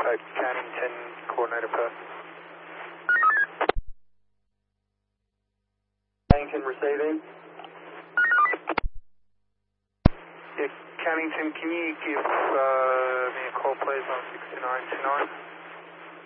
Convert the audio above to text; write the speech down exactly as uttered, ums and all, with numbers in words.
Hope Cannington, coordinator Perth. Cannington receiving. Yeah, Cannington, can you give uh, me a call please on six two nine two nine?